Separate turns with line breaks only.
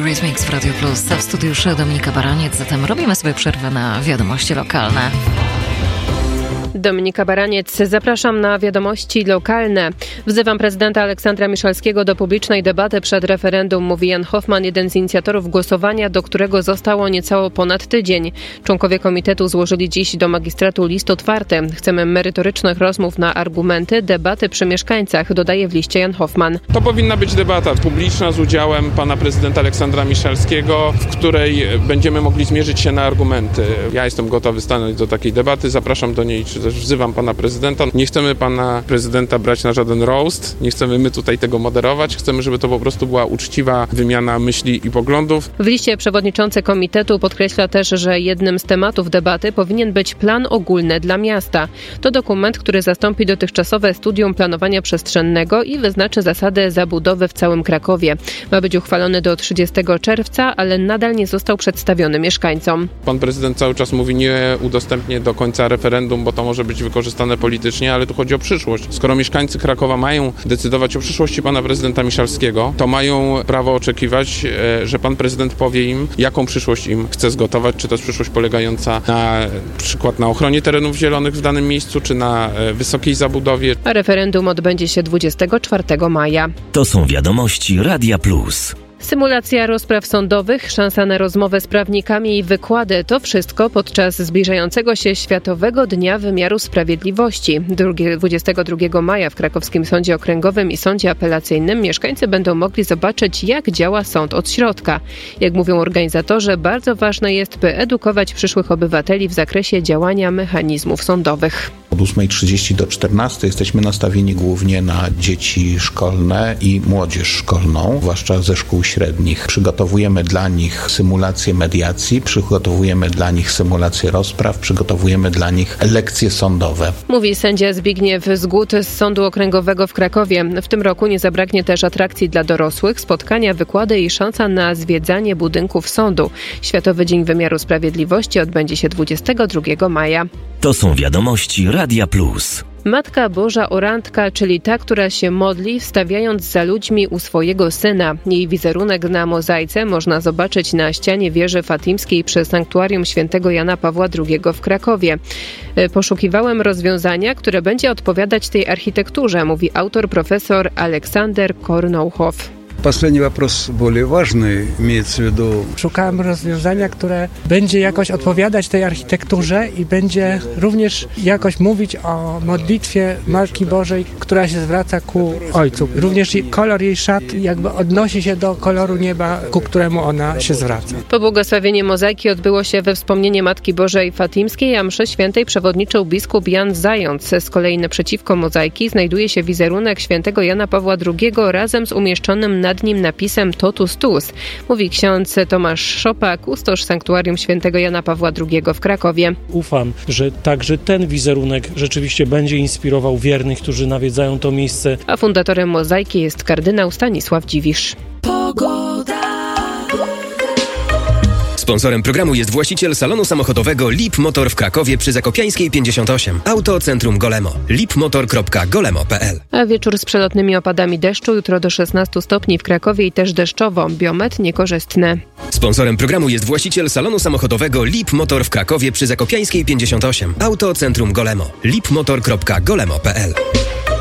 Great Mix w Radio Plus. W studiu już Dominika Baraniec, zatem robimy sobie przerwę na wiadomości lokalne.
Dominika Baraniec, zapraszam na wiadomości lokalne. Wzywam prezydenta Aleksandra Miszalskiego do publicznej debaty przed referendum, mówi Jan Hoffman, jeden z inicjatorów głosowania, do którego zostało niecało ponad tydzień. Członkowie komitetu złożyli dziś do magistratu list otwarty. Chcemy merytorycznych rozmów na argumenty, debaty przy mieszkańcach, dodaje w liście Jan Hoffman.
To powinna być debata publiczna z udziałem pana prezydenta Aleksandra Miszalskiego, w której będziemy mogli zmierzyć się na argumenty. Ja jestem gotowy stanąć do takiej debaty, zapraszam do niej, czy też wzywam pana prezydenta. Nie chcemy pana prezydenta brać na żaden roast, nie chcemy my tutaj tego moderować, chcemy, żeby to po prostu była uczciwa wymiana myśli i poglądów.
W liście przewodniczący komitetu podkreśla też, że jednym z tematów debaty powinien być plan ogólny dla miasta. To dokument, który zastąpi dotychczasowe studium planowania przestrzennego i wyznaczy zasady zabudowy w całym Krakowie. Ma być uchwalony do 30 czerwca, ale nadal nie został przedstawiony mieszkańcom.
Pan prezydent cały czas mówi, nie udostępnię do końca referendum, bo to może być wykorzystane politycznie, ale tu chodzi o przyszłość. Skoro mieszkańcy Krakowa mają decydować o przyszłości pana prezydenta Miszalskiego, to mają prawo oczekiwać, że pan prezydent powie im, jaką przyszłość im chce zgotować, czy to jest przyszłość polegająca na przykład na ochronie terenów zielonych w danym miejscu, czy na wysokiej zabudowie.
A referendum odbędzie się 24 maja.
To są wiadomości Radia Plus.
Symulacja rozpraw sądowych, szansa na rozmowę z prawnikami i wykłady – to wszystko podczas zbliżającego się Światowego Dnia Wymiaru Sprawiedliwości. 22 maja w Krakowskim Sądzie Okręgowym i Sądzie Apelacyjnym mieszkańcy będą mogli zobaczyć, jak działa sąd od środka. Jak mówią organizatorzy, bardzo ważne jest, by edukować przyszłych obywateli w zakresie działania mechanizmów sądowych.
Od 8:30 do 14:00 jesteśmy nastawieni głównie na dzieci szkolne i młodzież szkolną, zwłaszcza ze szkół średnich. Przygotowujemy dla nich symulacje mediacji, przygotowujemy dla nich symulacje rozpraw, przygotowujemy dla nich lekcje sądowe.
Mówi sędzia Zbigniew Zgód z Sądu Okręgowego w Krakowie. W tym roku nie zabraknie też atrakcji dla dorosłych, spotkania, wykłady i szansa na zwiedzanie budynków sądu. Światowy Dzień Wymiaru Sprawiedliwości odbędzie się 22 maja.
To są wiadomości Radia Plus.
Matka Boża Orantka, czyli ta, która się modli, wstawiając za ludźmi u swojego syna. Jej wizerunek na mozaice można zobaczyć na ścianie wieży fatimskiej przy sanktuarium świętego Jana Pawła II w Krakowie. Poszukiwałem rozwiązania, które będzie odpowiadać tej architekturze, mówi autor profesor Aleksander Kornauchow.
Последний вопрос более важный, имеется в виду.
Szukałem rozwiązania, które będzie jakoś odpowiadać tej architekturze i będzie również jakoś mówić o modlitwie Matki Bożej, która się zwraca ku Ojcu. Również kolor jej szat jakby odnosi się do koloru nieba, ku któremu ona się zwraca.
Pobłogosławienie mozaiki odbyło się we wspomnienie Matki Bożej Fatimskiej, a mszy świętej przewodniczył biskup Jan Zając. Z kolei naprzeciwko mozaiki znajduje się wizerunek świętego Jana Pawła II razem z umieszczonym nad nim napisem Totus Tuus, mówi ksiądz Tomasz Szopa, kustosz sanktuarium świętego Jana Pawła II w Krakowie.
Ufam, że także ten wizerunek rzeczywiście będzie inspirował wiernych, którzy nawiedzają to miejsce.
A fundatorem mozaiki jest kardynał Stanisław Dziwisz.
Sponsorem programu jest właściciel salonu samochodowego Lip Motor w Krakowie przy Zakopiańskiej 58. Auto Centrum Golemo. lipmotor.golemo.pl.
A wieczór z przelotnymi opadami deszczu, jutro do 16 stopni w Krakowie i też deszczowo. Biometr niekorzystny.
Sponsorem programu jest właściciel salonu samochodowego Lip Motor w Krakowie przy Zakopiańskiej 58. Auto Centrum Golemo. lipmotor.golemo.pl.